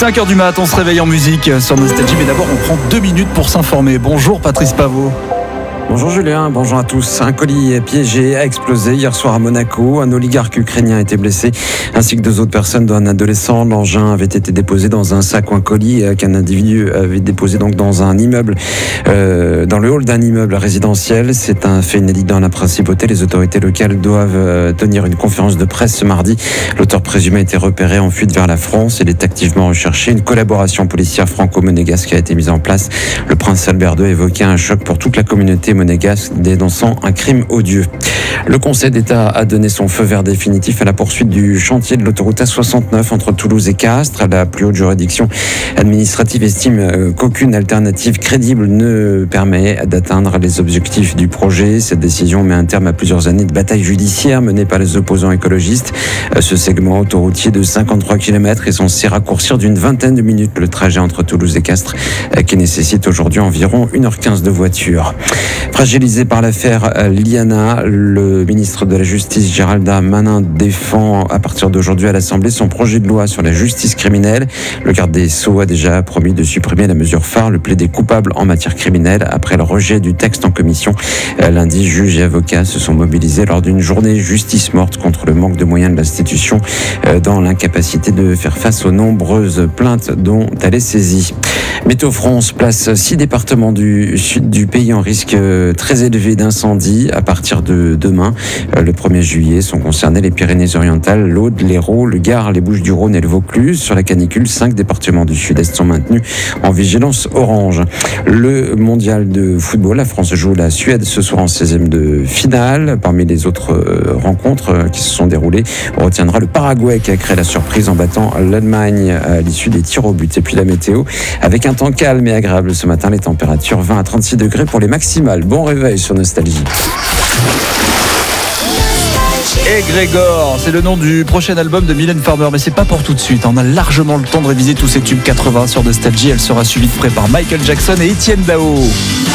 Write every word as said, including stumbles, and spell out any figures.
cinq heures du mat, on se réveille en musique sur Nostalgie, mais d'abord on prend deux minutes pour s'informer. Bonjour Patrice Pavot. Bonjour Julien, bonjour à tous. Un colis piégé a explosé hier soir à Monaco. Un oligarque ukrainien a été blessé, ainsi que deux autres personnes, dont un adolescent. L'engin avait été déposé dans un sac ou un colis qu'un individu avait déposé donc dans un immeuble, euh, dans le hall d'un immeuble résidentiel. C'est un fait inédit dans la principauté. Les autorités locales doivent euh, tenir une conférence de presse ce mardi. L'auteur présumé a été repéré en fuite vers la France. Il est activement recherché. Une collaboration policière franco-monégasque a été mise en place. Le prince Albert deux a évoqué un choc pour toute la communauté monégasque, dénonçant un crime odieux. Le Conseil d'État a donné son feu vert définitif à la poursuite du chantier de l'autoroute A soixante-neuf entre Toulouse et Castres. La plus haute juridiction administrative estime qu'aucune alternative crédible ne permet d'atteindre les objectifs du projet. Cette décision met un terme à plusieurs années de bataille judiciaire menée par les opposants écologistes. Ce segment autoroutier de cinquante-trois kilomètres est censé raccourcir d'une vingtaine de minutes le trajet entre Toulouse et Castres, qui nécessite aujourd'hui environ une heure quinze de voiture. Fragilisé par l'affaire Liana, le ministre de la Justice Gérald Darmanin défend à partir d'aujourd'hui à l'Assemblée son projet de loi sur la justice criminelle. Le garde des Sceaux a déjà promis de supprimer la mesure phare, le plaider coupable en matière criminelle, après le rejet du texte en commission. Lundi, juges et avocats se sont mobilisés lors d'une journée justice morte contre le manque de moyens de l'institution, dans l'incapacité de faire face aux nombreuses plaintes dont elle est saisie. Météo France place six départements du sud du pays en risque très élevé d'incendie à partir de demain. Le premier juillet sont concernés les Pyrénées-Orientales, l'Aude, l'Hérault, le Gard, les Bouches-du-Rhône et le Vaucluse. Sur la canicule, cinq départements du sud-est sont maintenus en vigilance orange. Le mondial de football, la France joue la Suède ce soir en seizième de finale. Parmi les autres rencontres qui se sont déroulées, on retiendra le Paraguay qui a créé la surprise en battant l'Allemagne à l'issue des tirs au but. Et puis la météo, avec un temps calme et agréable ce matin, les températures vingt à trente-six degrés pour les maximales. Bon réveil sur Nostalgie. Et Grégor, c'est le nom du prochain album de Mylène Farmer, mais c'est pas pour tout de suite. On a largement le temps de réviser tous ces tubes quatre-vingts sur Nostalgie. Elle sera suivie de près par Michael Jackson et Étienne Dao.